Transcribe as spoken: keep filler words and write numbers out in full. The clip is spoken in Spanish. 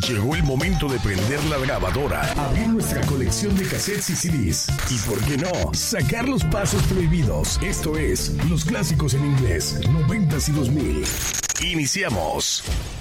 Llegó el momento de prender la grabadora, abrir nuestra colección de cassettes y C Ds. Y por qué no, sacar los pasos prohibidos. Esto es Los Clásicos en Inglés, noventas y dos mil. Iniciamos.